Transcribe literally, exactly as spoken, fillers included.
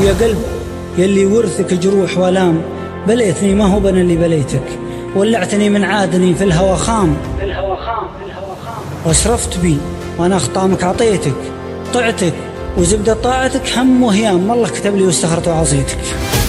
ويا قلب يلي ورثك جروح والام، بليتني ما هو بنا اللي بليتك، ولعتني من عادني في الهوى خام، واسرفت بي وانا خطامك عطيتك، طعتك وزبدة طاعتك هم وهيام، والله كتب لي واستخرت وعصيتك.